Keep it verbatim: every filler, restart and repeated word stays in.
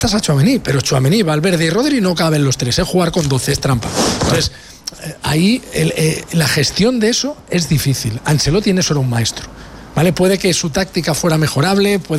a Tchouaméni, pero Tchouaméni, Valverde y Rodri no caben los tres, ¿eh? Jugar con doce es trampa. Entonces, eh, ahí el, eh, la gestión de eso es difícil. Ancelotti en eso era un maestro, ¿vale? Puede que su táctica fuera mejorable, puede